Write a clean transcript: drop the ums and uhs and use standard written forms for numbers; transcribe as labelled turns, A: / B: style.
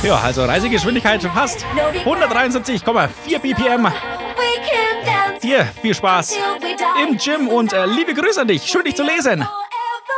A: Ja, also Reisegeschwindigkeit passt. 173,4 BPM. Dir viel Spaß im Gym und liebe Grüße an dich. Schön, dich zu lesen.